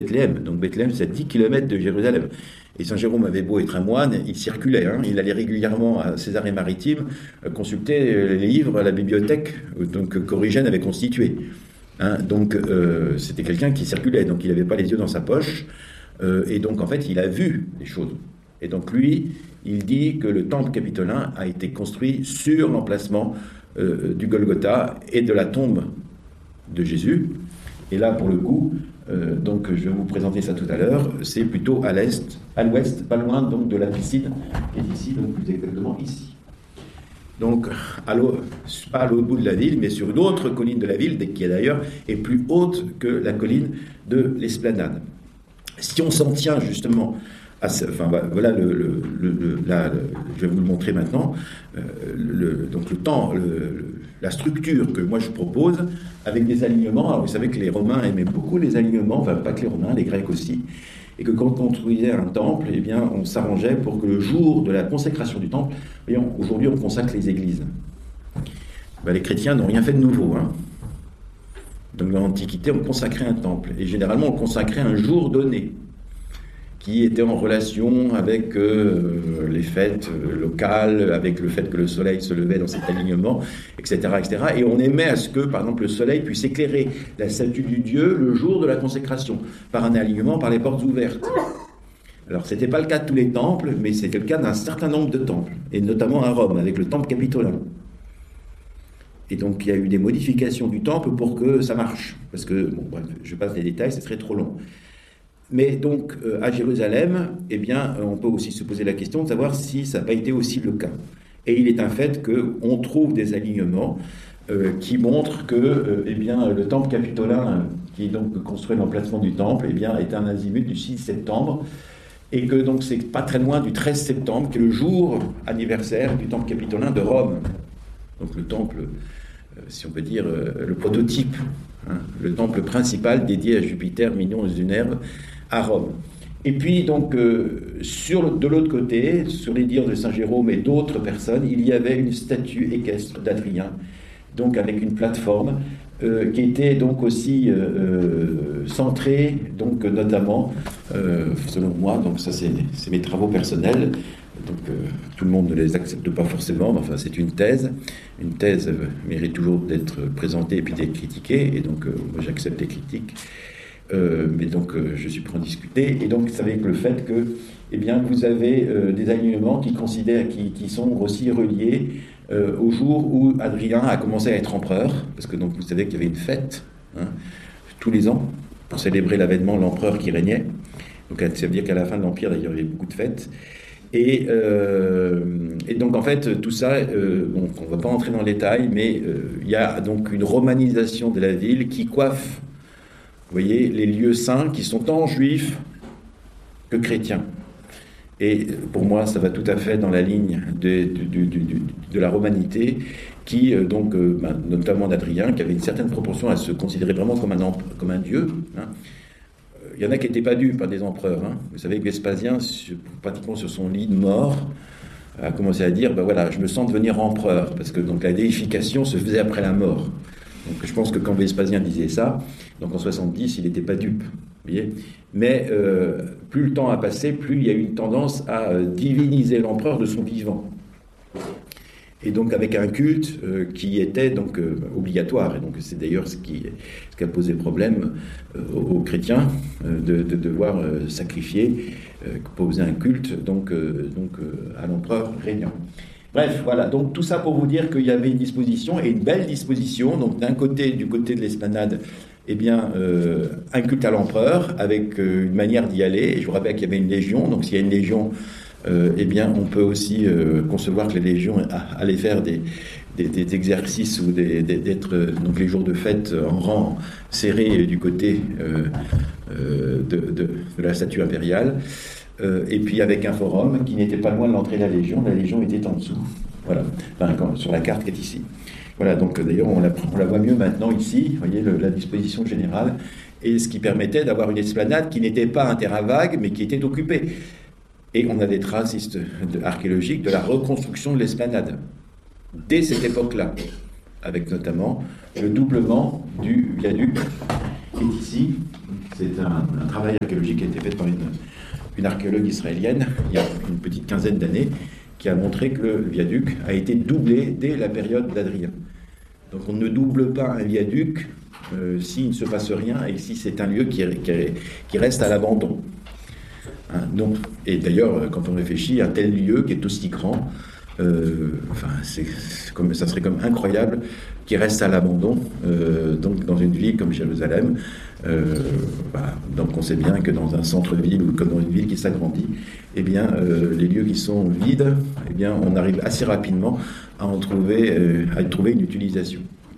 Bethléem. Donc Bethléem, c'est à 10 kilomètres de Jérusalem. Et Saint Jérôme avait beau être un moine, il circulait, hein, il allait régulièrement à Césarée-Maritime consulter les livres à la bibliothèque qu'Origène avait constituée. Hein, donc c'était quelqu'un qui circulait, donc il n'avait pas les yeux dans sa poche, et donc en fait il a vu des choses. Et donc lui, il dit que le temple capitolin a été construit sur l'emplacement du Golgotha et de la tombe de Jésus. Et là, pour le coup, donc je vais vous présenter ça tout à l'heure, c'est plutôt à l'est, à l'ouest, pas loin donc de la piscine, qui est ici, donc plus exactement ici. Donc, pas à l'autre bout de la ville, mais sur une autre colline de la ville, qui d'ailleurs est plus haute que la colline de l'Esplanade. Si on s'en tient justement à voilà, je vais vous le montrer maintenant, donc le temps, la structure que moi je propose, avec des alignements. Alors vous savez que les Romains aimaient beaucoup les alignements, enfin pas que les Romains, les Grecs aussi, et que quand on construisait un temple, eh bien on s'arrangeait pour que le jour de la consécration du temple, voyons, aujourd'hui on consacre les églises. Ben, les chrétiens n'ont rien fait de nouveau, hein. Donc dans l'Antiquité, on consacrait un temple, et généralement on consacrait un jour donné, qui était en relation avec les fêtes locales, avec le fait que le soleil se levait dans cet alignement, etc., etc. Et on aimait à ce que, par exemple, le soleil puisse éclairer la statue du Dieu le jour de la consécration, par un alignement, par les portes ouvertes. Alors, ce n'était pas le cas de tous les temples, mais c'était le cas d'un certain nombre de temples, et notamment à Rome, avec le temple capitolin. Et donc, il y a eu des modifications du temple pour que ça marche. Parce que, bon, bref, je passe les détails, ce serait trop long. Mais donc, à Jérusalem, eh bien, on peut aussi se poser la question de savoir si ça n'a pas été aussi le cas. Et il est un fait qu'on trouve des alignements qui montrent que eh bien, le temple capitolin, qui est donc construit l'emplacement du temple, eh bien, est un azimut du 6 septembre, et que donc c'est pas très loin du 13 septembre, qui est le jour anniversaire du temple capitolin de Rome. Donc le temple, si on peut dire, le prototype, hein, le temple principal dédié à Jupiter, mignon d'une herbe, à Rome. Et puis donc de l'autre côté, sur les dires de Saint Jérôme et d'autres personnes, il y avait une statue équestre d'Adrien, donc avec une plateforme qui était donc aussi centrée, donc notamment, selon moi, donc ça c'est mes travaux personnels, donc tout le monde ne les accepte pas forcément, mais enfin c'est une thèse mérite toujours d'être présentée et puis d'être critiquée, et donc moi j'accepte les critiques. Mais donc je suis prêt à en discuter. Et donc, vous savez que le fait que, eh bien, vous avez des alignements qui sont aussi reliés au jour où Adrien a commencé à être empereur, parce que donc vous savez qu'il y avait une fête, hein, tous les ans pour célébrer l'avènement de l'empereur qui régnait. Donc ça veut dire qu'à la fin de l'empire, d'ailleurs, il y avait beaucoup de fêtes. Et donc en fait tout ça, bon, on ne va pas entrer dans le détail, mais il y a donc une romanisation de la ville qui coiffe, vous voyez, les lieux saints qui sont tant juifs que chrétiens. Et pour moi, ça va tout à fait dans la ligne de la romanité, qui, notamment d'Adrien, qui avait une certaine proportion à se considérer vraiment comme un dieu. Hein. Il y en a qui n'étaient pas dupes, des empereurs. Hein. Vous savez que Vespasien, pratiquement sur son lit de mort, a commencé à dire, voilà, je me sens devenir empereur, parce que donc, la déification se faisait après la mort. Donc je pense que quand Vespasien disait ça, donc en 70, il n'était pas dupe. Vous voyez, mais plus le temps a passé, plus il y a eu une tendance à diviniser l'empereur de son vivant. Et donc avec un culte qui était donc obligatoire. Et donc c'est d'ailleurs ce qui a posé problème aux chrétiens de devoir sacrifier, poser un culte donc à l'empereur régnant. Bref, voilà, donc tout ça pour vous dire qu'il y avait une disposition, et une belle disposition, donc du côté de l'esplanade, eh bien, un culte à l'empereur, avec une manière d'y aller, et je vous rappelle qu'il y avait une légion, donc s'il y a une légion, eh bien, on peut aussi concevoir que les légions allaient faire des exercices, ou d'être, donc les jours de fête en rang serré du côté de la statue impériale. Et puis avec un forum qui n'était pas loin de l'entrée de la Légion était en dessous, voilà, sur la carte qui est ici. Voilà, donc d'ailleurs on la voit mieux maintenant ici, vous voyez la disposition générale, et ce qui permettait d'avoir une esplanade qui n'était pas un terrain vague, mais qui était occupée. Et on a des traces archéologiques de la reconstruction de l'esplanade, dès cette époque-là, avec notamment le doublement du viaduc qui est ici, C'est un travail archéologique qui a été fait par une archéologue israélienne il y a une petite quinzaine d'années, qui a montré que le viaduc a été doublé dès la période d'Adrien. Donc on ne double pas un viaduc s'il ne se passe rien et si c'est un lieu qui reste à l'abandon. Hein, donc, et d'ailleurs, quand on réfléchit, un tel lieu qui est aussi grand, ça serait comme incroyable qu'il reste à l'abandon, donc dans une ville comme Jérusalem. Donc on sait bien que dans un centre-ville ou comme dans une ville qui s'agrandit, eh bien, les lieux qui sont vides, eh bien, on arrive assez rapidement à y trouver une utilisation.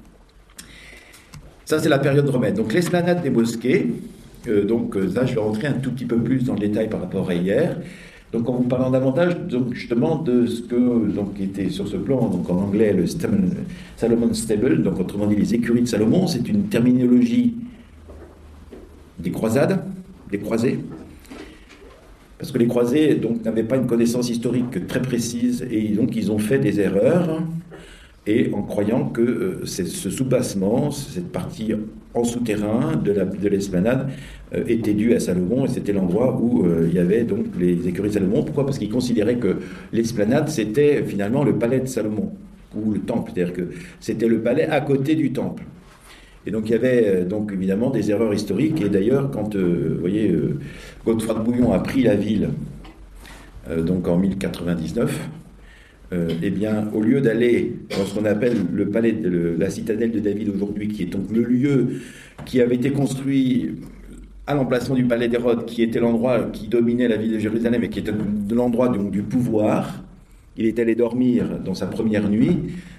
Ça, c'est la période romaine. Donc l'esplanade des mosquées, là, je vais rentrer un tout petit peu plus dans le détail par rapport à hier. Donc, en vous parlant davantage, donc, justement, de ce qui était sur ce plan, donc en anglais, le Solomon Stable, donc autrement dit les écuries de Salomon, c'est une terminologie des croisades, des croisés. Parce que les croisés n'avaient pas une connaissance historique très précise et donc ils ont fait des erreurs. Et en croyant que ce soubassement, cette partie en souterrain de l'esplanade était due à Salomon, et c'était l'endroit où il y avait donc les écuries de Salomon. Pourquoi ? Parce qu'ils considéraient que l'esplanade, c'était finalement le palais de Salomon, ou le temple, c'est-à-dire que c'était le palais à côté du temple. Et donc il y avait donc évidemment des erreurs historiques, et d'ailleurs quand, Godefroy de Bouillon a pris la ville, donc en 1099, eh bien, au lieu d'aller dans ce qu'on appelle le palais, la citadelle de David aujourd'hui, qui est donc le lieu qui avait été construit à l'emplacement du palais d'Hérode, qui était l'endroit qui dominait la ville de Jérusalem et qui était l'endroit du pouvoir, il est allé dormir dans sa première nuit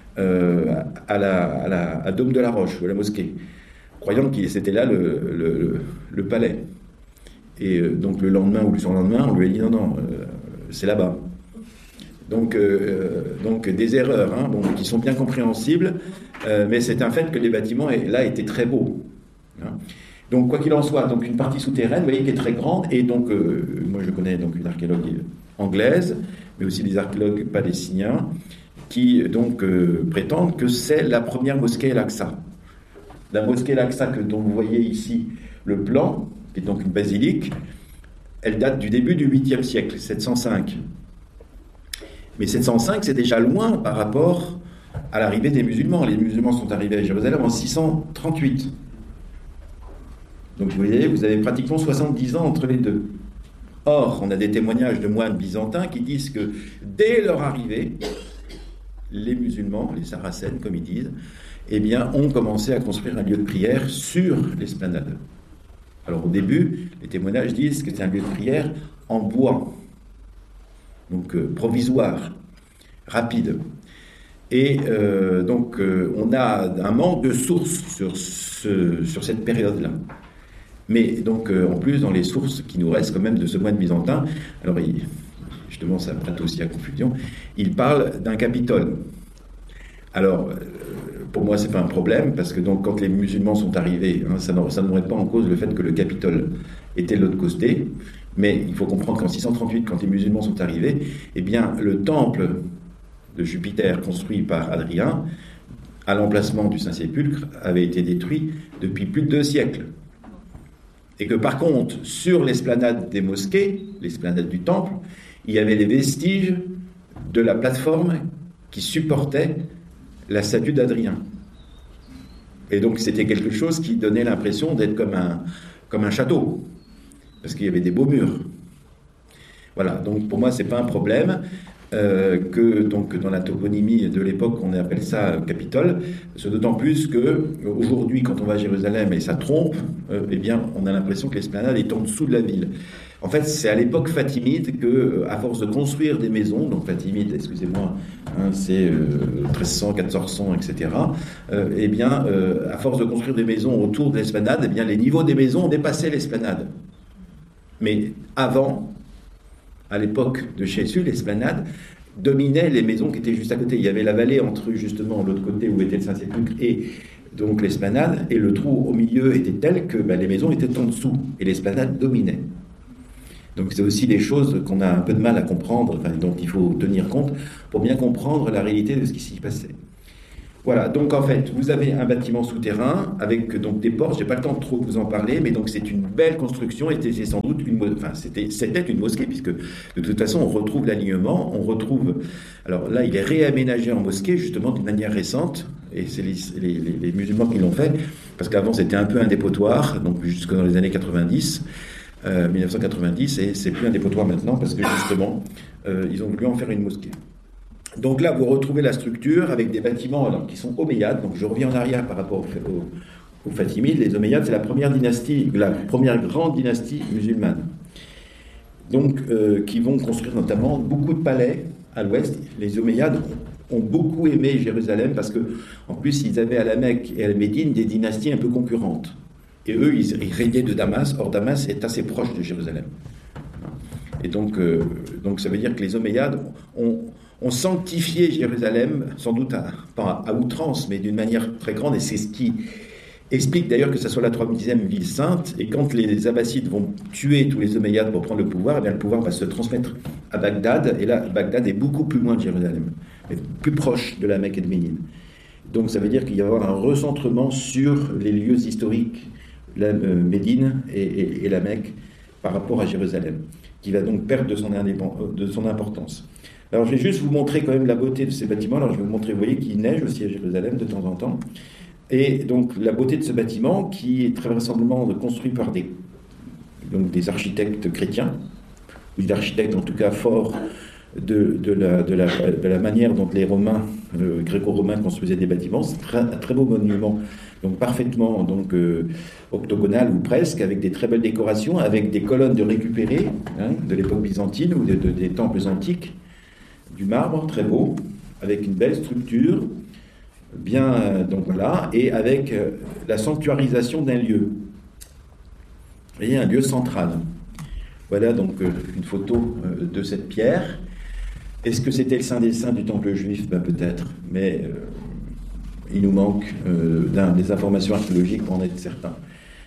à Dôme de la Roche, ou à la mosquée, croyant que c'était là le palais. Et donc le lendemain ou le surlendemain, on lui a dit non, c'est là-bas. Donc des erreurs qui sont bien compréhensibles, mais c'est un fait que les bâtiments là étaient très beaux. Hein. Donc quoi qu'il en soit, donc une partie souterraine, vous voyez, qui est très grande, et donc moi je connais donc une archéologue anglaise, mais aussi des archéologues palestiniens qui prétendent que c'est la première mosquée Al-Aqsa. La mosquée Al-Aqsa dont vous voyez ici le plan, qui est donc une basilique, elle date du début du 8e siècle, 705. Mais 705, c'est déjà loin par rapport à l'arrivée des musulmans. Les musulmans sont arrivés à Jérusalem en 638. Donc vous voyez, vous avez pratiquement 70 ans entre les deux. Or, on a des témoignages de moines byzantins qui disent que dès leur arrivée, les musulmans, les sarracènes comme ils disent, eh bien, ont commencé à construire un lieu de prière sur l'esplanade. Alors au début, les témoignages disent que c'est un lieu de prière en bois. Donc provisoire, rapide. Et on a un manque de sources sur cette période-là. Mais donc en plus, dans les sources qui nous restent quand même de ce moine byzantin, alors justement ça prête aussi à confusion, il parle d'un Capitole. Alors pour moi c'est pas un problème, parce que donc quand les musulmans sont arrivés, ça ne remet pas en cause le fait que le Capitole était de l'autre côté. Mais il faut comprendre qu'en 638, quand les musulmans sont arrivés, eh bien, le temple de Jupiter construit par Hadrien, à l'emplacement du Saint-Sépulcre, avait été détruit depuis plus de 2 siècles. Et que par contre, sur l'esplanade des mosquées, l'esplanade du temple, il y avait les vestiges de la plateforme qui supportait la statue d'Hadrien. Et donc c'était quelque chose qui donnait l'impression d'être comme un château. Parce qu'il y avait des beaux murs. Voilà, donc pour moi, ce n'est pas un problème que donc, dans la toponymie de l'époque, on appelle ça Capitole. C'est d'autant plus qu'aujourd'hui, quand on va à Jérusalem et ça trompe, eh bien, on a l'impression que l'esplanade est en dessous de la ville. En fait, c'est à l'époque fatimide qu'à force de construire des maisons, donc fatimide, excusez-moi, c'est 1300, 1400, etc., eh bien, à force de construire des maisons autour de l'esplanade, eh bien, les niveaux des maisons ont dépassé l'esplanade. Mais avant, à l'époque de Jésus, l'esplanade dominait les maisons qui étaient juste à côté. Il y avait la vallée entre justement l'autre côté où était le Saint-Sépulcre et donc l'esplanade, et le trou au milieu était tel que les maisons étaient en dessous et l'esplanade dominait. Donc c'est aussi des choses qu'on a un peu de mal à comprendre, dont il faut tenir compte pour bien comprendre la réalité de ce qui s'y passait. Voilà, donc en fait, vous avez un bâtiment souterrain avec donc des portes. J'ai pas le temps de trop vous en parler, mais donc c'est une belle construction et c'est sans doute c'était une mosquée puisque de toute façon on retrouve l'alignement, on retrouve. Alors là, il est réaménagé en mosquée justement d'une manière récente et c'est les musulmans qui l'ont fait parce qu'avant c'était un peu un dépotoir, donc jusque dans les années 90. 1990 et c'est plus un dépotoir maintenant parce que justement ils ont voulu en faire une mosquée. Donc là, vous retrouvez la structure avec des bâtiments alors, qui sont omeyyades. Donc je reviens en arrière par rapport aux Fatimides. Les Omeyyades, c'est la première dynastie, la première grande dynastie musulmane. Donc, qui vont construire notamment beaucoup de palais à l'ouest. Les Omeyyades ont beaucoup aimé Jérusalem parce que, en plus, ils avaient à la Mecque et à la Médine des dynasties un peu concurrentes. Et eux, ils régnaient de Damas. Or, Damas est assez proche de Jérusalem. Et donc ça veut dire que les Omeyyades ont sanctifié Jérusalem, sans doute pas à outrance, mais d'une manière très grande, et c'est ce qui explique d'ailleurs que ce soit la troisième ville sainte, et quand les Abbassides vont tuer tous les Omeyyades pour prendre le pouvoir, eh bien, le pouvoir va se transmettre à Bagdad, et là, Bagdad est beaucoup plus loin de Jérusalem, mais plus proche de la Mecque et de Médine. Donc ça veut dire qu'il va y avoir un recentrement sur les lieux historiques, la Médine et la Mecque, par rapport à Jérusalem, qui va donc perdre de son importance. Alors je vais juste vous montrer quand même la beauté de ces bâtiments. Alors je vais vous montrer, vous voyez qu'il neige aussi à Jérusalem de temps en temps. Et donc la beauté de ce bâtiment qui est très vraisemblablement construit par des architectes chrétiens, ou des architectes en tout cas forts de la manière dont les Romains, gréco-romains construisaient des bâtiments. C'est un très beau monument, donc parfaitement octogonal ou presque, avec des très belles décorations, avec des colonnes de récupérées de l'époque byzantine ou des temples antiques. Du marbre, très beau, avec une belle structure, bien, donc voilà, et avec la sanctuarisation d'un lieu. Vous voyez, un lieu central. Voilà donc une photo de cette pierre. Est-ce que c'était le Saint des Saints du temple juif? Ben, peut-être, mais il nous manque des informations archéologiques pour en être certain.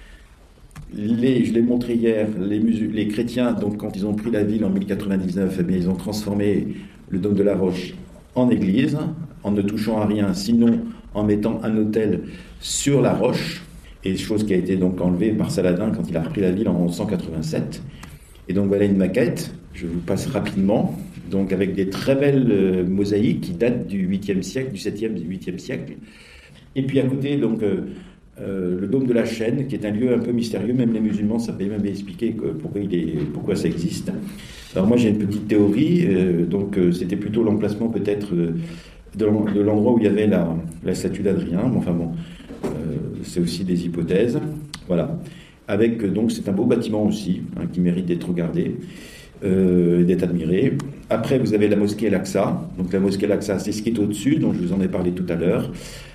Je l'ai montré hier, les chrétiens, donc, quand ils ont pris la ville en 1099, eh bien, ils ont transformé le dôme de la Roche en église, en ne touchant à rien, sinon en mettant un autel sur la roche, et chose qui a été donc enlevée par Saladin quand il a repris la ville en 1187. Et donc voilà une maquette, je vous passe rapidement, donc avec des très belles mosaïques qui datent du 8e siècle, du 7e, du 8e siècle. Et puis à côté, donc, le dôme de la Chaîne, qui est un lieu un peu mystérieux, même les musulmans ne savaient même expliquer pourquoi ça existe. Alors moi j'ai une petite théorie, c'était plutôt l'emplacement peut-être de l'endroit où il y avait la statue d'Adrien, mais enfin bon, c'est aussi des hypothèses. Voilà. Donc c'est un beau bâtiment aussi, qui mérite d'être regardé, d'être admiré. Après vous avez la mosquée Al-Aqsa. Donc la mosquée Al-Aqsa, c'est ce qui est au-dessus, dont je vous en ai parlé tout à l'heure.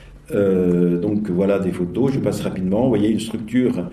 Donc voilà des photos, je passe rapidement. Vous voyez une structure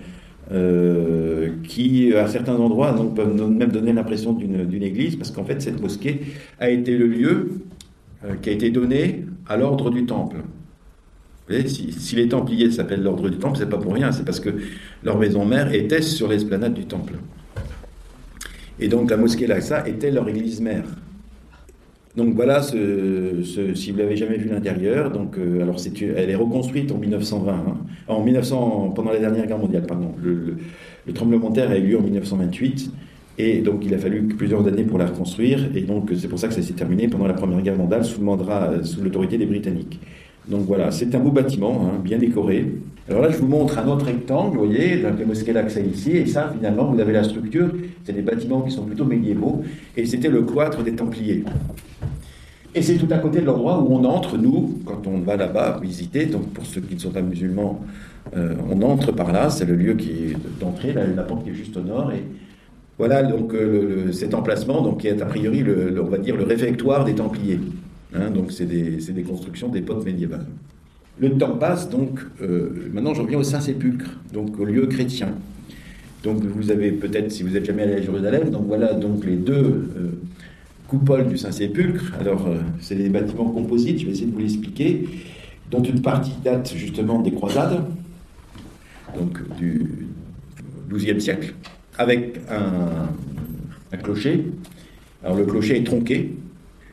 qui, à certains endroits, donc, peuvent même donner l'impression d'une église, parce qu'en fait cette mosquée a été le lieu qui a été donné à l'ordre du Temple. Vous voyez, si les Templiers s'appellent l'ordre du Temple, c'est pas pour rien, c'est parce que leur maison mère était sur l'esplanade du Temple. Et donc la mosquée Al-Aqsa était leur église mère. Donc voilà, si vous l'avez jamais vu l'intérieur, donc alors elle est reconstruite en 1920, pendant la dernière guerre mondiale, pardon. Le tremblement de terre a eu lieu en 1928, et donc il a fallu plusieurs années pour la reconstruire, et donc c'est pour ça que ça s'est terminé pendant la première guerre mondiale sous l'autorité des Britanniques. Donc voilà, c'est un beau bâtiment, bien décoré. Alors là, je vous montre un autre rectangle, vous voyez, donc la mosquée Al-Aqsa ici, et ça, finalement, vous avez la structure, c'est des bâtiments qui sont plutôt médiévaux, et c'était le cloître des Templiers. Et c'est tout à côté de l'endroit où on entre, nous, quand on va là-bas visiter, donc pour ceux qui ne sont pas musulmans, on entre par là, c'est le lieu d'entrée, la porte qui est juste au nord, et voilà donc cet emplacement, donc, qui est a priori, on va dire, le réfectoire des Templiers. Donc c'est des constructions d'époque médiévale. Le temps passe, donc maintenant j'en viens au Saint-Sépulcre, donc au lieu chrétien. Donc vous avez peut-être, si vous n'êtes jamais allé à Jérusalem, donc voilà donc les deux coupoles du Saint-Sépulcre. Alors c'est des bâtiments composites, je vais essayer de vous l'expliquer, dont une partie date justement des croisades, donc du XIIe siècle, avec un clocher. Alors le clocher est tronqué.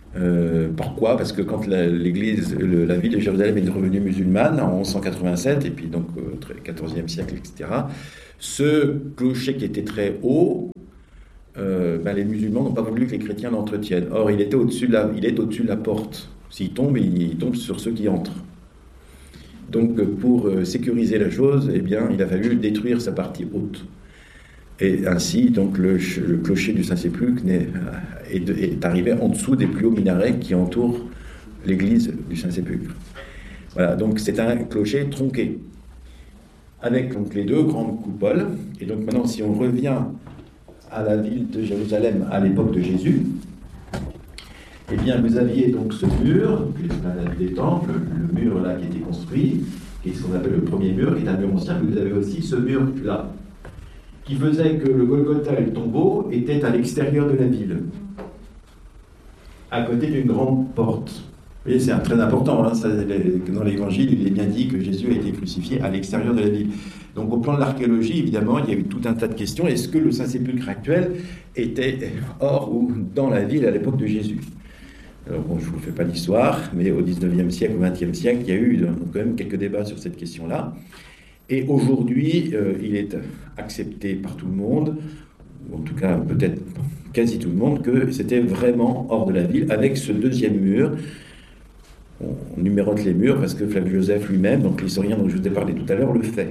Pourquoi? Parce que quand la ville de Jérusalem est devenue musulmane en 1187, et puis donc au XIVe siècle, etc., ce clocher qui était très haut, les musulmans n'ont pas voulu que les chrétiens l'entretiennent. Or, il est au-dessus de la porte. S'il tombe, il tombe sur ceux qui entrent. Donc, pour sécuriser la chose, eh bien, il a fallu détruire sa partie haute. Et ainsi, donc, le clocher du Saint-Sépulcre est arrivé en dessous des plus hauts minarets qui entourent l'église du Saint-Sépulcre. Voilà, donc c'est un clocher tronqué, avec donc les deux grandes coupoles. Et donc maintenant, si on revient à la ville de Jérusalem à l'époque de Jésus, eh bien, vous aviez donc ce mur, l'esplanade des temples, le mur là qui était construit, qui est ce qu'on appelle le premier mur, qui est un mur ancien, mais vous avez aussi ce mur là, qui faisait que le Golgotha et le tombeau étaient à l'extérieur de la ville, à côté d'une grande porte. Vous voyez, c'est très important, hein, dans l'Évangile, il est bien dit que Jésus a été crucifié à l'extérieur de la ville. Donc au plan de l'archéologie, évidemment, il y a eu tout un tas de questions. Est-ce que le Saint-Sépulcre actuel était hors ou dans la ville à l'époque de Jésus? Alors bon, je ne vous fais pas l'histoire, mais au XIXe siècle, au XXe siècle, il y a eu quand même quelques débats sur cette question-là. Et aujourd'hui, il est accepté par tout le monde, ou en tout cas peut-être quasi tout le monde, que c'était vraiment hors de la ville, avec ce deuxième mur. On numérote les murs parce que Flavius Joseph lui-même, donc l'historien dont je vous ai parlé tout à l'heure, le fait.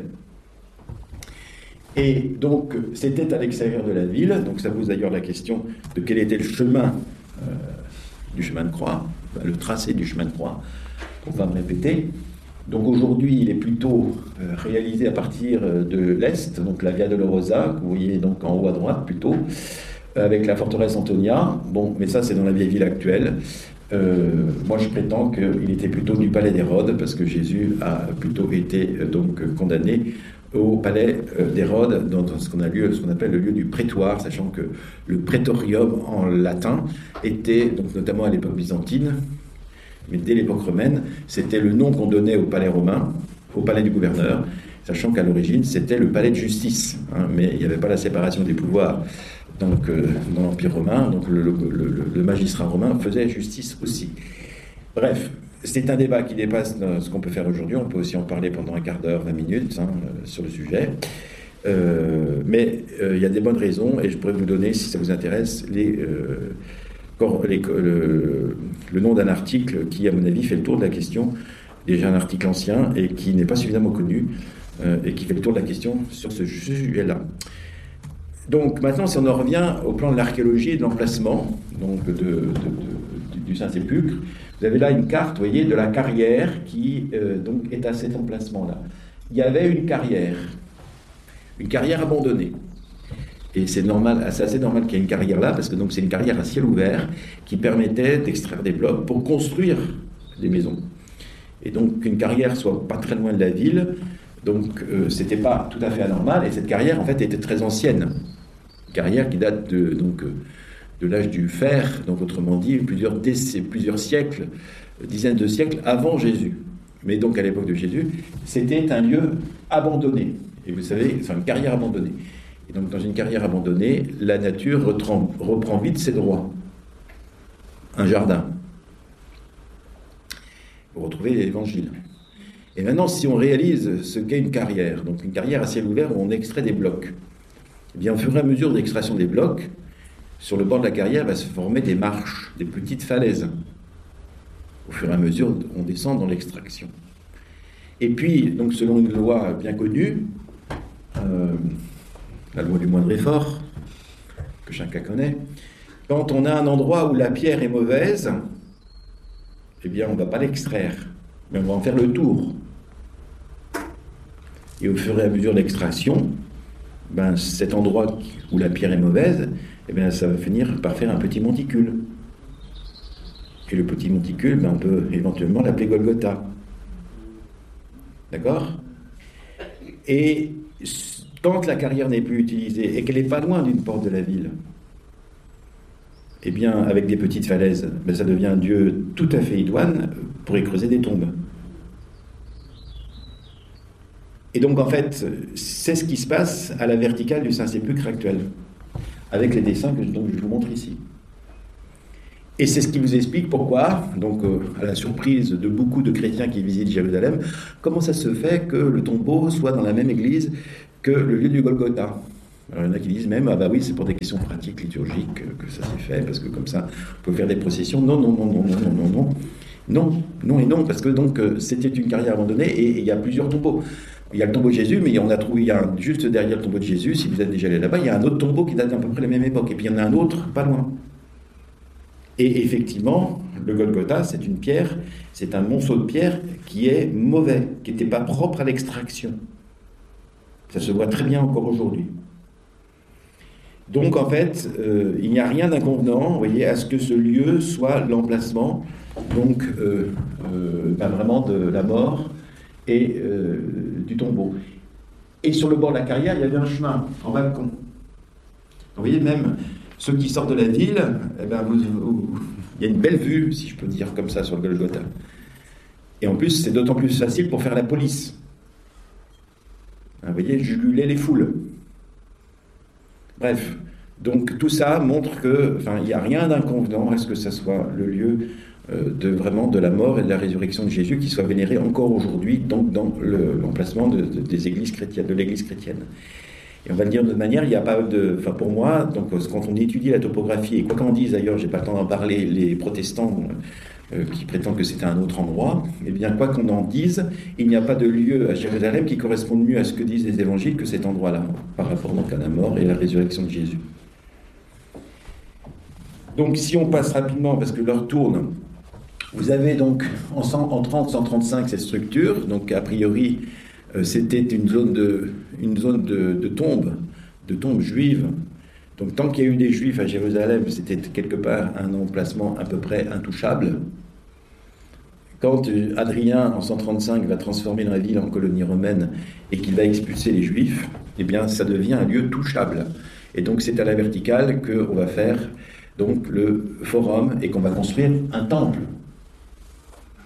Et donc, c'était à l'extérieur de la ville, donc ça pose d'ailleurs la question de quel était le chemin du chemin de croix, le tracé du chemin de croix, on va me répéter. Donc aujourd'hui, il est plutôt réalisé à partir de l'est, donc la Via Dolorosa, que vous voyez donc en haut à droite plutôt, avec la forteresse Antonia. Bon, mais ça c'est dans la vieille ville actuelle. Moi je prétends qu'il était plutôt du palais d'Hérode, parce que Jésus a plutôt été donc condamné au palais d'Hérode, dans ce qu'on appelle le lieu du prétoire, sachant que le prétorium en latin était, donc notamment à l'époque byzantine, mais dès l'époque romaine, c'était le nom qu'on donnait au palais romain, au palais du gouverneur, sachant qu'à l'origine c'était le palais de justice, hein, mais il n'y avait pas la séparation des pouvoirs. Donc, dans l'Empire romain, donc le magistrat romain faisait justice aussi. Bref, c'est un débat qui dépasse ce qu'on peut faire aujourd'hui. On peut aussi en parler pendant un quart d'heure, 20 minutes sur le sujet. Mais il y a des bonnes raisons, et je pourrais vous donner, si ça vous intéresse, le nom d'un article qui, à mon avis, fait le tour de la question, déjà un article ancien, et qui n'est pas suffisamment connu, et qui fait le tour de la question sur ce sujet-là. Donc maintenant, si on en revient au plan de l'archéologie et de l'emplacement donc du Saint-Sépulcre, vous avez là une carte, vous voyez, de la carrière qui donc est à cet emplacement-là. Il y avait une carrière abandonnée. Et c'est assez normal qu'il y ait une carrière là, parce que donc c'est une carrière à ciel ouvert qui permettait d'extraire des blocs pour construire des maisons. Et donc qu'une carrière soit pas très loin de la ville, donc c'était pas tout à fait anormal, et cette carrière en fait était très ancienne. Une carrière qui date de l'âge du fer, donc autrement dit plusieurs siècles, dizaines de siècles avant Jésus. Mais donc à l'époque de Jésus, c'était un lieu abandonné. Et vous savez, c'est une carrière abandonnée. Et donc dans une carrière abandonnée, la nature reprend vite ses droits. Un jardin. Vous retrouvez l'Évangile. Et maintenant, si on réalise ce qu'est une carrière, donc une carrière à ciel ouvert où on extrait des blocs, eh bien, au fur et à mesure de l'extraction des blocs, sur le bord de la carrière va se former des marches, des petites falaises. Au fur et à mesure, on descend dans l'extraction. Et puis, donc, selon une loi bien connue, la loi du moindre effort, que chacun connaît, quand on a un endroit où la pierre est mauvaise, eh bien, on ne va pas l'extraire, mais on va en faire le tour. Et au fur et à mesure de l'extraction, cet endroit où la pierre est mauvaise, eh bien, ça va finir par faire un petit monticule. Et le petit monticule, on peut éventuellement l'appeler Golgotha. D'accord ? Et quand la carrière n'est plus utilisée et qu'elle n'est pas loin d'une porte de la ville, eh bien, avec des petites falaises, ça devient un lieu tout à fait idoine pour y creuser des tombes. Et donc, en fait, c'est ce qui se passe à la verticale du Saint-Sépulcre actuel, avec les dessins dont je vous montre ici. Et c'est ce qui vous explique pourquoi, donc à la surprise de beaucoup de chrétiens qui visitent Jérusalem, comment ça se fait que le tombeau soit dans la même église que le lieu du Golgotha. Alors, il y en a qui disent même, ah bah oui, c'est pour des questions pratiques, liturgiques, que ça s'est fait, parce que comme ça, on peut faire des processions. Non, non, non, non, non, non, non, non. Non, non et non, parce que donc c'était une carrière abandonnée et il y a plusieurs tombeaux. Il y a le tombeau de Jésus, mais on a trouvé, juste derrière le tombeau de Jésus, si vous êtes déjà allé là-bas, il y a un autre tombeau qui date d'à peu près de la même époque. Et puis il y en a un autre pas loin. Et effectivement, le Golgotha, c'est une pierre, c'est un monceau de pierre qui est mauvais, qui n'était pas propre à l'extraction. Ça se voit très bien encore aujourd'hui. Donc en fait, il n'y a rien d'inconvenant, vous voyez, à ce que ce lieu soit l'emplacement, donc vraiment de la mort et du tombeau. Et sur le bord de la carrière, il y avait un chemin en balcon. Donc, vous voyez, même ceux qui sortent de la ville, eh ben, il y a une belle vue, si je peux dire comme ça, sur le Golgotha. Et en plus, c'est d'autant plus facile pour faire la police. Vous voyez, juguler les foules. Bref, donc tout ça montre que, il n'y a rien d'inconvenant à ce que ça soit le lieu vraiment de la mort et de la résurrection de Jésus qui soit vénéré encore aujourd'hui, donc dans l'emplacement des églises chrétiennes, de l'Église chrétienne. Et on va le dire de manière, il n'y a pas de... pour moi, donc, quand on étudie la topographie, et quoi qu'en dise d'ailleurs, j'ai pas le temps d'en parler, les protestants qui prétendent que c'était un autre endroit, eh bien, quoi qu'on en dise, il n'y a pas de lieu à Jérusalem qui corresponde mieux à ce que disent les évangiles que cet endroit-là, par rapport donc à la mort et la résurrection de Jésus. Donc, si on passe rapidement, parce que l'heure tourne, vous avez donc en 30-135 cette structure, donc a priori, c'était une zone de tombes juives. Donc tant qu'il y a eu des juifs à Jérusalem, c'était quelque part un emplacement à peu près intouchable. Quand Hadrien, en 135, va transformer la ville en colonie romaine et qu'il va expulser les juifs, eh bien ça devient un lieu touchable. Et donc c'est à la verticale qu'on va faire donc le forum et qu'on va construire un temple. D'accord ?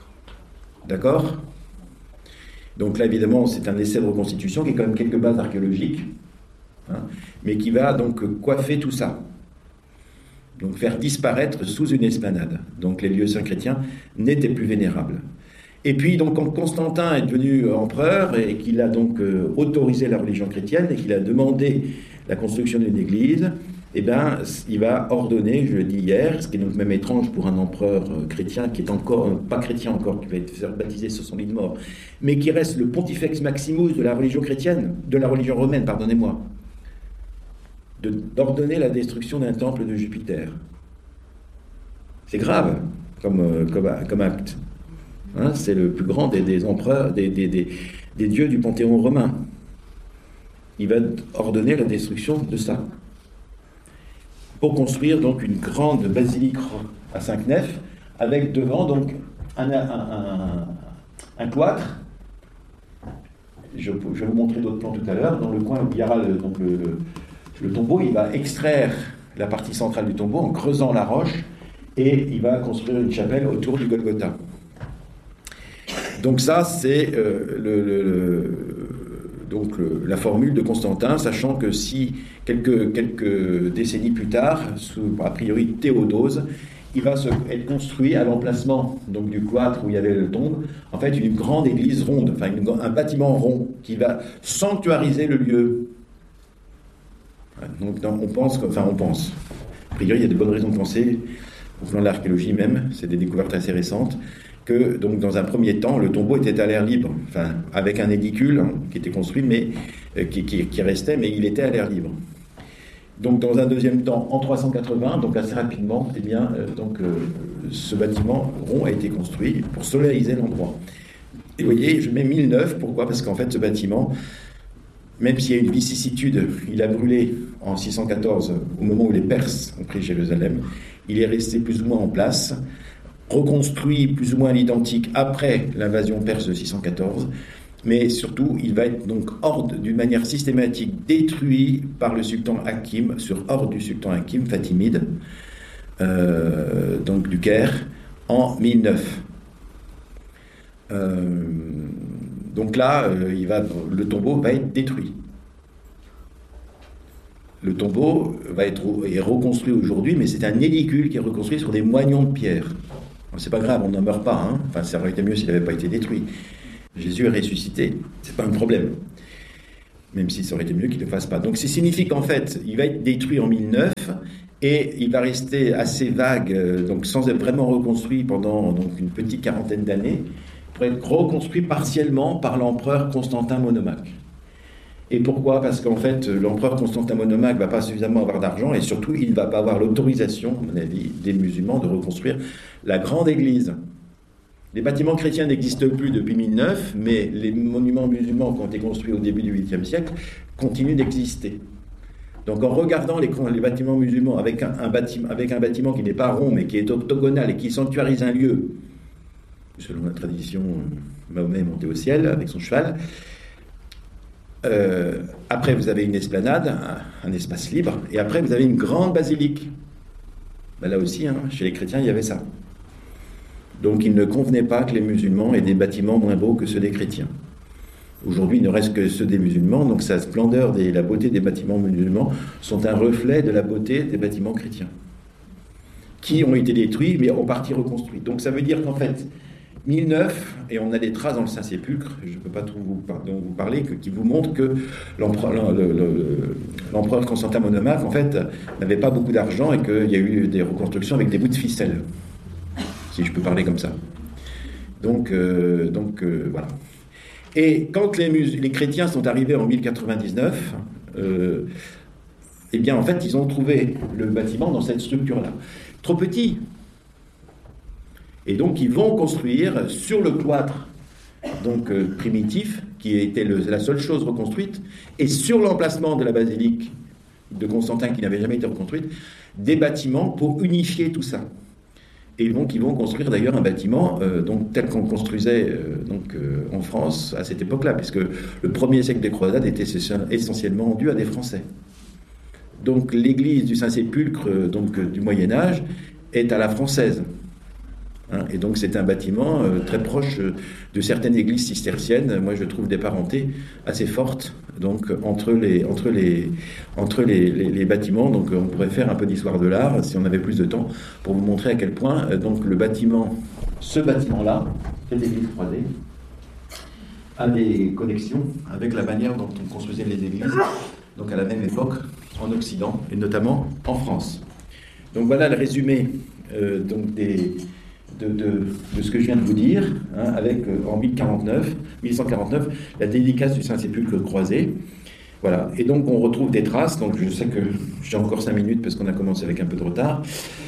Donc là, évidemment, c'est un essai de reconstitution qui est quand même quelques bases archéologiques, mais qui va donc coiffer tout ça. Donc faire disparaître sous une esplanade. Donc les lieux saints chrétiens n'étaient plus vénérables. Et puis, donc, quand Constantin est devenu empereur et qu'il a donc autorisé la religion chrétienne et qu'il a demandé la construction d'une église, eh bien, il va ordonner, je le dis hier, ce qui est donc même étrange pour un empereur chrétien qui est encore, pas chrétien encore, qui va être faire baptiser sur son lit de mort, mais qui reste le pontifex maximus de la religion chrétienne, de la religion romaine, pardonnez-moi, d'ordonner la destruction d'un temple de Jupiter. C'est grave comme acte. C'est le plus grand des empereurs, des dieux du panthéon romain. Il va ordonner la destruction de ça. Pour construire donc une grande basilique à 5 nefs, avec devant donc un cloître. Je vais vous montrer d'autres plans tout à l'heure. Dans le coin où il y aura le tombeau, il va extraire la partie centrale du tombeau en creusant la roche et il va construire une chapelle autour du Golgotha. Donc ça, c'est la formule de Constantin, sachant que si quelques décennies plus tard, sous a priori Théodose, il va être construit à l'emplacement donc du cloître où il y avait le tombe, en fait une grande église ronde, un bâtiment rond qui va sanctuariser le lieu. Donc on pense. A priori, il y a de bonnes raisons de penser, au plan de l'archéologie même, c'est des découvertes assez récentes, que donc dans un premier temps, le tombeau était à l'air libre, avec un édicule qui était construit, mais qui restait, mais il était à l'air libre. Donc dans un deuxième temps, en 380, donc assez rapidement, eh bien, ce bâtiment rond a été construit pour soléariser l'endroit. Et vous voyez, je mets 1009, pourquoi ? Parce qu'en fait, ce bâtiment, même s'il y a une vicissitude, il a brûlé en 614, au moment où les Perses ont pris Jérusalem, il est resté plus ou moins en place, reconstruit plus ou moins à l'identique après l'invasion perse de 614, mais surtout il va être donc d'une manière systématique détruit par le sultan Hakim, sur ordre du sultan Hakim fatimide, donc du Caire, en 1009. Donc là, le tombeau va être détruit. le tombeau est reconstruit aujourd'hui, mais c'est un édicule qui est reconstruit sur des moignons de pierre. C'est pas grave, on n'en meurt pas. Hein. Enfin, ça aurait été mieux s'il n'avait pas été détruit. Jésus est ressuscité, c'est pas un problème. Même si ça aurait été mieux qu'il ne le fasse pas. Donc, ça signifie qu'en fait, il va être détruit en 1009 et il va rester assez vague, donc sans être vraiment reconstruit pendant donc, une petite quarantaine d'années, pour être reconstruit partiellement par l'empereur Constantin Monomaque. Et pourquoi ? Parce qu'en fait, l'empereur Constantin Monomaque ne va pas suffisamment avoir d'argent et surtout, il ne va pas avoir l'autorisation, à mon avis, des musulmans de reconstruire la grande église. Les bâtiments chrétiens n'existent plus depuis 1009, mais les monuments musulmans qui ont été construits au début du 8e siècle continuent d'exister. Donc en regardant les bâtiments musulmans avec un bâtiment qui n'est pas rond, mais qui est octogonal et qui sanctuarise un lieu, selon la tradition, Mahomet est monté au ciel avec son cheval. Après, vous avez une esplanade, un espace libre, et après, vous avez une grande basilique. Ben là aussi, hein, chez les chrétiens, il y avait ça. Donc, il ne convenait pas que les musulmans aient des bâtiments moins beaux que ceux des chrétiens. Aujourd'hui, il ne reste que ceux des musulmans, donc sa splendeur et la beauté des bâtiments musulmans sont un reflet de la beauté des bâtiments chrétiens, qui ont été détruits, mais en partie reconstruits. Donc, ça veut dire qu'en fait, 1009, et on a des traces dans le Saint-Sépulcre, je ne peux pas trop vous parler, qui vous montrent que l'empereur Constantin Monomaque, en fait, n'avait pas beaucoup d'argent et qu'il y a eu des reconstructions avec des bouts de ficelle, si je peux parler comme ça. Donc voilà. Et quand les chrétiens sont arrivés en 1099, eh bien, en fait, ils ont trouvé le bâtiment dans cette structure-là. Trop petit. Et donc, ils vont construire sur le cloître donc, primitif, qui était la seule chose reconstruite, et sur l'emplacement de la basilique de Constantin, qui n'avait jamais été reconstruite, des bâtiments pour unifier tout ça. Et donc, ils vont construire d'ailleurs un bâtiment donc, tel qu'on construisait en France à cette époque-là, puisque le premier siècle des croisades était essentiellement dû à des Français. Donc, l'église du Saint-Sépulcre du Moyen-Âge est à la française. Et donc c'est un bâtiment très proche de certaines églises cisterciennes. Moi je trouve des parentés assez fortes donc, entre les bâtiments. Donc on pourrait faire un peu d'histoire de l'art si on avait plus de temps pour vous montrer à quel point donc, ce bâtiment-là, cette église croisée, a des connexions avec la manière dont on construisait les églises donc à la même époque en Occident et notamment en France. Donc voilà le résumé donc de ce que je viens de vous dire, hein, avec en 1149, la dédicace du Saint-Sépulcre croisé. Voilà. Et donc on retrouve des traces, donc je sais que j'ai encore 5 minutes parce qu'on a commencé avec un peu de retard.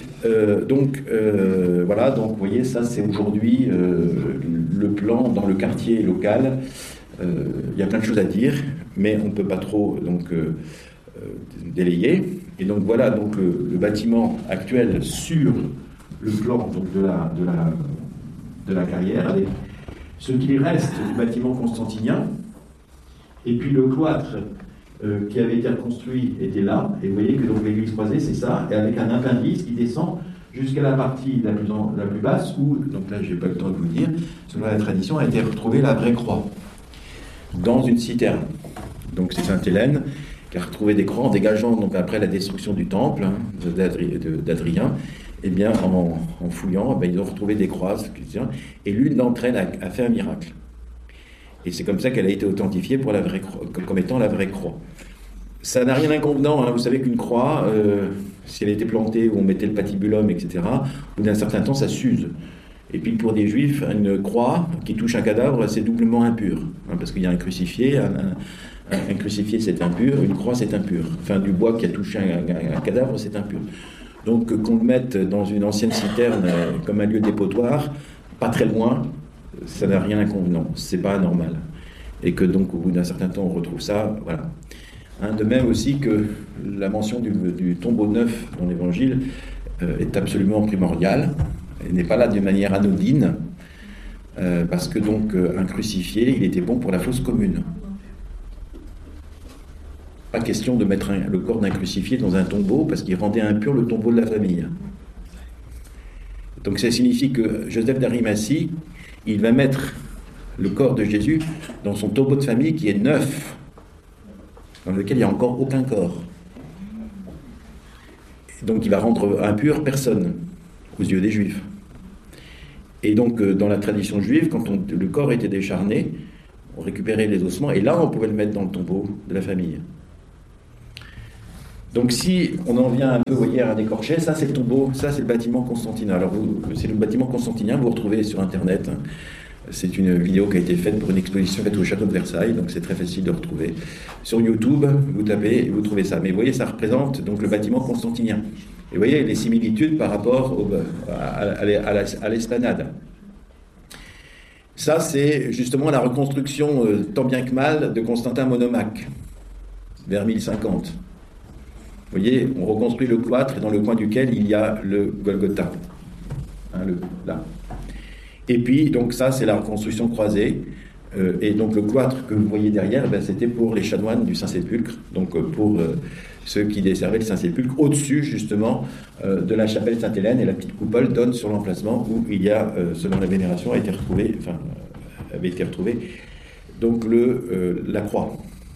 Voilà, donc vous voyez, ça c'est aujourd'hui le plan dans le quartier local. Il y a plein de choses à dire, mais on ne peut pas trop délayer. Et donc voilà donc, le bâtiment actuel sur le plan donc, de la carrière, avec ce qui reste du bâtiment constantinien, et puis le cloître qui avait été reconstruit était là, et vous voyez que donc l'église croisée c'est ça, et avec un appendice qui descend jusqu'à la partie la plus basse, où, donc là j'ai pas le temps de vous le dire, selon la tradition a été retrouvée la vraie croix, dans une citerne. Donc c'est Sainte Hélène qui a retrouvé des croix en dégageant, donc après la destruction du temple d'Adrien, eh bien, en fouillant, ils ont retrouvé des croix, et l'une d'entre elles a fait un miracle. Et c'est comme ça qu'elle a été authentifiée pour la vraie croix, comme étant la vraie croix. Ça n'a rien d'inconvenant, hein. Vous savez qu'une croix, si elle était plantée, où on mettait le patibulum, etc., au bout d'un certain temps, ça s'use. Et puis pour des juifs, une croix qui touche un cadavre, c'est doublement impur, hein, parce qu'il y a un crucifié, un crucifié c'est impur, une croix c'est impur. Enfin, du bois qui a touché un cadavre, c'est impur. Donc qu'on le mette dans une ancienne citerne comme un lieu dépotoir, pas très loin, ça n'a rien d'inconvenant, c'est pas anormal. Et que donc au bout d'un certain temps on retrouve ça, voilà. Hein, de même aussi que la mention du tombeau neuf dans l'Évangile est absolument primordiale, elle n'est pas là de manière anodine, parce que donc un crucifié, il était bon pour la fosse commune. Pas question de mettre le corps d'un crucifié dans un tombeau parce qu'il rendait impur le tombeau de la famille. Donc ça signifie que Joseph d'Arimathie, il va mettre le corps de Jésus dans son tombeau de famille qui est neuf, dans lequel il n'y a encore aucun corps. Donc il va rendre impur personne aux yeux des Juifs. Et donc dans la tradition juive, quand le corps était décharné, on récupérait les ossements et là on pouvait le mettre dans le tombeau de la famille. Donc si on en vient un peu, vous voyez, à Décorché, ça c'est le tombeau, ça c'est le bâtiment constantinien. Alors c'est le bâtiment constantinien, vous retrouvez sur internet. C'est une vidéo qui a été faite pour une exposition faite au château de Versailles, donc c'est très facile de retrouver. Sur YouTube, vous tapez et vous trouvez ça. Mais vous voyez, ça représente donc le bâtiment constantinien. Et vous voyez les similitudes par rapport à l'esplanade. Ça, c'est justement la reconstruction, tant bien que mal, de Constantin Monomaque, vers 1050. Vous voyez, on reconstruit le cloître, dans le coin duquel il y a le Golgotha. Hein, là. Et puis, donc ça, c'est la reconstruction croisée. Et donc le cloître que vous voyez derrière, c'était pour les chanoines du Saint-Sépulcre, donc pour ceux qui desservaient le Saint-Sépulcre, au-dessus justement de la chapelle Sainte-Hélène, et la petite coupole donne sur l'emplacement où il y a, selon la vénération, avait été retrouvé donc la croix.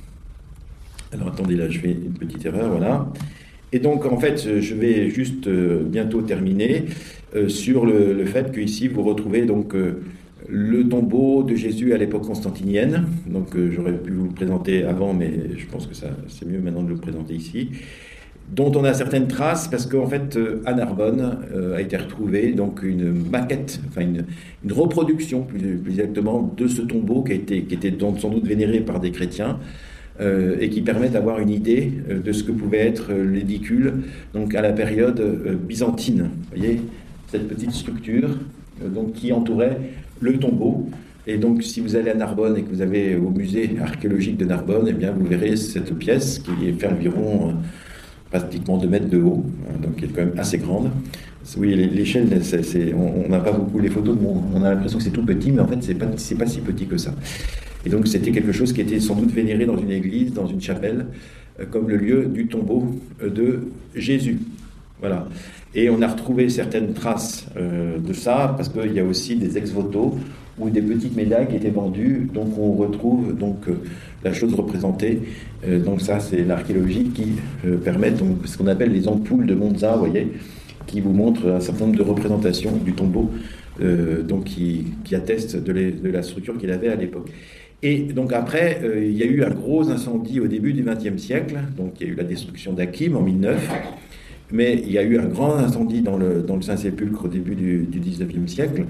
Alors attendez, là je fais une petite erreur, voilà. Et donc en fait, je vais juste bientôt terminer sur le fait qu'ici vous retrouvez donc le tombeau de Jésus à l'époque constantinienne. Donc j'aurais pu vous le présenter avant, mais je pense que c'est mieux maintenant de le présenter ici. Dont on a certaines traces, parce qu'en fait, à Narbonne a été retrouvée donc une maquette, enfin une reproduction plus exactement de ce tombeau qui était donc sans doute vénéré par des chrétiens, et qui permet d'avoir une idée de ce que pouvait être l'édicule donc à la période byzantine. Vous voyez, cette petite structure donc, qui entourait le tombeau. Et donc, si vous allez à Narbonne et que vous avez au musée archéologique de Narbonne, eh bien, vous verrez cette pièce qui fait environ pratiquement 2 mètres de haut, donc qui est quand même assez grande. Oui, l'échelle, on n'a pas beaucoup les photos, on a l'impression que c'est tout petit, mais en fait, c'est pas si petit que ça. Et donc, c'était quelque chose qui était sans doute vénéré dans une église, dans une chapelle, comme le lieu du tombeau de Jésus. Voilà. Et on a retrouvé certaines traces de ça, parce qu'il y a aussi des ex-voto ou des petites médailles qui étaient vendues. Donc, on retrouve la chose représentée. Donc, ça, c'est l'archéologie qui permet donc, ce qu'on appelle les ampoules de Monza, vous voyez, qui vous montrent un certain nombre de représentations du tombeau, donc qui attestent de la structure qu'il avait à l'époque. Et donc après, il y a eu un gros incendie au début du XXe siècle, donc il y a eu la destruction d'Hakim en 1009, mais il y a eu un grand incendie dans le Saint-Sépulcre au début du XIXe siècle,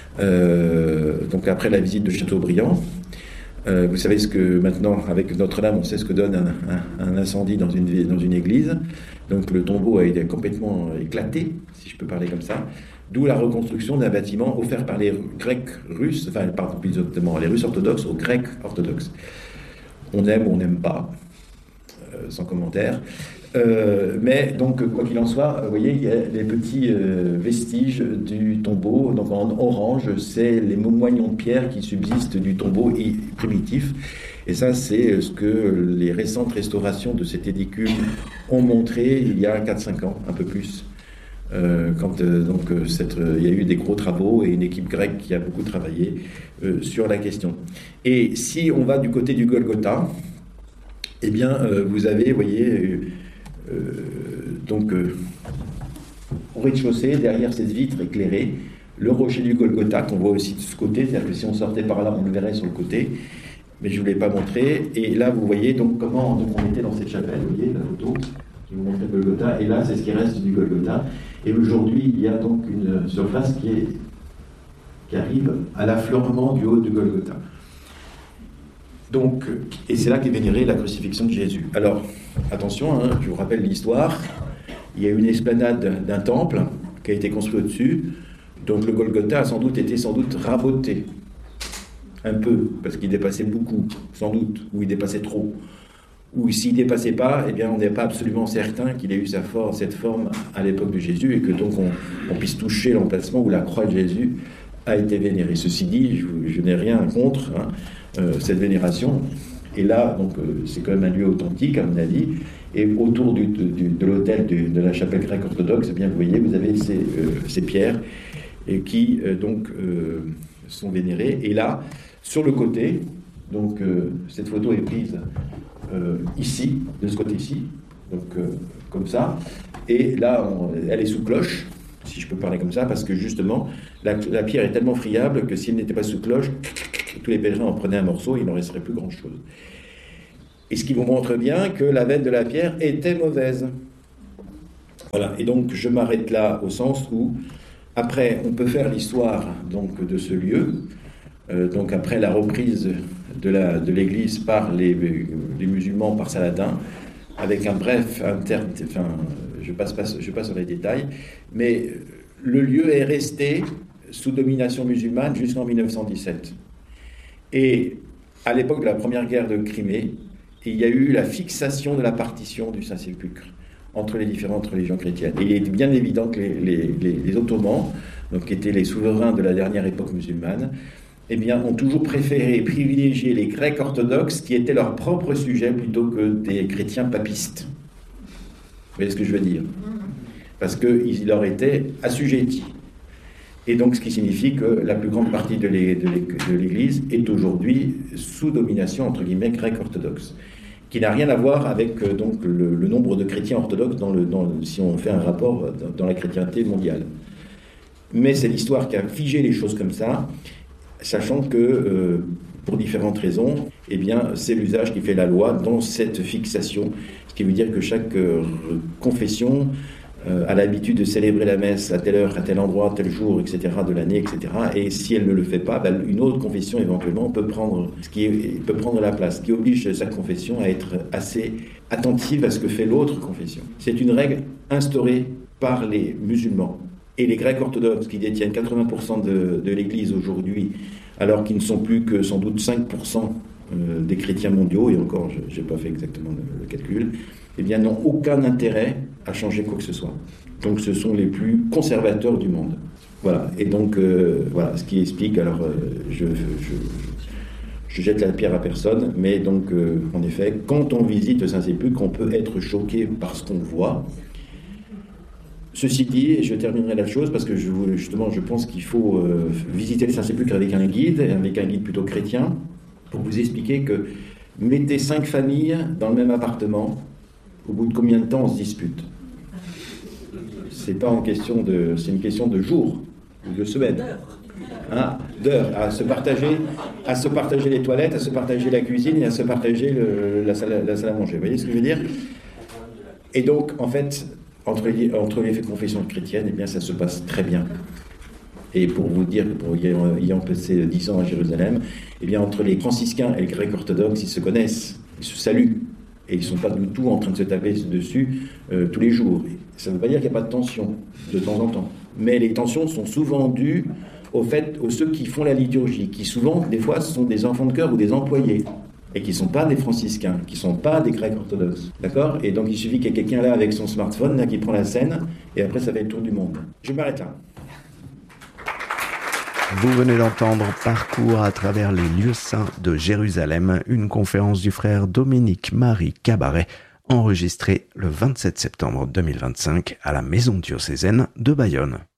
donc après la visite de Chateaubriand. Vous savez ce que maintenant, avec Notre-Dame, on sait ce que donne un incendie dans une église. Donc le tombeau a été complètement éclaté, si je peux parler comme ça. D'où la reconstruction d'un bâtiment offert par les Grecs russes, enfin, pardon, plus exactement, les Russes orthodoxes aux Grecs orthodoxes. On aime ou on n'aime pas, sans commentaire. Mais donc, quoi qu'il en soit, vous voyez, il y a les petits vestiges du tombeau. Donc en orange, c'est les moignons de pierre qui subsistent du tombeau primitif. Et ça, c'est ce que les récentes restaurations de cet édicule ont montré il y a 4-5 ans, un peu plus. Quand il y a eu des gros travaux et une équipe grecque qui a beaucoup travaillé sur la question. Et si on va du côté du Golgotha, eh bien, vous avez, vous voyez, au rez-de-chaussée, derrière cette vitre éclairée, le rocher du Golgotha, qu'on voit aussi de ce côté, c'est-à-dire que si on sortait par là, on le verrait sur le côté, mais je ne vous l'ai pas montré. Et là, vous voyez donc comment on était dans cette chapelle, vous voyez la photo qui vous montre le Golgotha, et là, c'est ce qui reste du Golgotha. Et aujourd'hui, il y a donc une surface qui arrive à l'affleurement du haut du Golgotha. Donc, et c'est là qu'est vénérée la crucifixion de Jésus. Alors, attention, je vous rappelle l'histoire. Il y a une esplanade d'un temple qui a été construit au-dessus. Donc le Golgotha a sans doute été raboté. Un peu, parce qu'il dépassait beaucoup, sans doute, ou il dépassait trop. Ou s'il ne dépassait pas, eh bien on n'est pas absolument certain qu'il ait eu cette forme à l'époque de Jésus, et que donc on puisse toucher l'emplacement où la croix de Jésus a été vénérée. Ceci dit, je n'ai rien contre cette vénération. Et là, donc, c'est quand même un lieu authentique, à mon avis. Et autour de l'autel de la chapelle grecque orthodoxe, eh bien, vous voyez, vous avez ces pierres qui sont vénérées. Et là, sur le côté, donc cette photo est prise ici, de ce côté-ci. Donc comme ça. Et là, elle est sous cloche, si je peux parler comme ça, parce que justement, la pierre est tellement friable que si elle n'était pas sous cloche, tous les pèlerins en prenaient un morceau, il n'en resterait plus grand-chose. Et ce qui vous montre bien que la veine de la pierre était mauvaise. Voilà, et donc je m'arrête là au sens où, après, on peut faire l'histoire donc, de ce lieu, donc après la reprise de l'Église par les musulmans, par Saladin, avec un bref, je passe sur les détails, mais le lieu est resté sous domination musulmane jusqu'en 1917. Et à l'époque de la première guerre de Crimée, il y a eu la fixation de la partition du Saint-Sépulcre entre les différentes religions chrétiennes. Et il est bien évident que les Ottomans, donc, qui étaient les souverains de la dernière époque musulmane, eh bien, ont toujours préféré privilégier les Grecs orthodoxes qui étaient leur propre sujet plutôt que des chrétiens papistes. Vous voyez ce que je veux dire? Parce qu'ils leur étaient assujettis. Et donc, ce qui signifie que la plus grande partie de l'Église est aujourd'hui sous domination, entre guillemets, grecque orthodoxe, qui n'a rien à voir avec donc, le nombre de chrétiens orthodoxes si on fait un rapport dans la chrétienté mondiale. Mais c'est l'histoire qui a figé les choses comme ça, sachant que, pour différentes raisons, eh bien, c'est l'usage qui fait la loi dans cette fixation, ce qui veut dire que chaque confession a l'habitude de célébrer la messe à telle heure, à tel endroit, tel jour, etc., de l'année, etc. Et si elle ne le fait pas, une autre confession éventuellement peut prendre la place, ce qui oblige sa confession à être assez attentive à ce que fait l'autre confession. C'est une règle instaurée par les musulmans. Et les Grecs orthodoxes, qui détiennent 80% de l'Église aujourd'hui, alors qu'ils ne sont plus que sans doute 5% des chrétiens mondiaux, et encore, je n'ai pas fait exactement le calcul, eh bien, n'ont aucun intérêt à changer quoi que ce soit. Donc, ce sont les plus conservateurs du monde. Voilà. Et donc, voilà, ce qui explique, alors, je jette la pierre à personne, mais donc, en effet, quand on visite le Saint-Sépulcre, on peut être choqué par ce qu'on voit. Ceci dit, et je terminerai la chose, parce que justement, je pense qu'il faut visiter le Saint-Sépulcre avec un guide plutôt chrétien, pour vous expliquer que mettez 5 familles dans le même appartement, au bout de combien de temps on se dispute? C'est une question de jours ou de semaines. D'heures, à se partager les toilettes, à se partager la cuisine et à se partager la salle à manger. Vous voyez ce que je veux dire? Et donc, en fait, entre les confessions chrétiennes, eh bien, ça se passe très bien. Et pour vous dire, ayant passé 10 ans à Jérusalem, eh bien, entre les franciscains et les grecs orthodoxes, ils se connaissent, ils se saluent. Et ils ne sont pas du tout en train de se taper dessus tous les jours. Ça ne veut pas dire qu'il n'y a pas de tension, de temps en temps. Mais les tensions sont souvent dues aux ceux qui font la liturgie, qui souvent, des fois, sont des enfants de chœur ou des employés, et qui ne sont pas des franciscains, qui ne sont pas des grecs orthodoxes. D'accord? Et donc, il suffit qu'il y ait quelqu'un là avec son smartphone, là, qui prend la scène, et après, ça fait le tour du monde. Je m'arrête là. Vous venez d'entendre Parcours à travers les lieux saints de Jérusalem, une conférence du frère Dominique-Marie Cabaret, enregistrée le 27 septembre 2025 à la Maison diocésaine de Bayonne.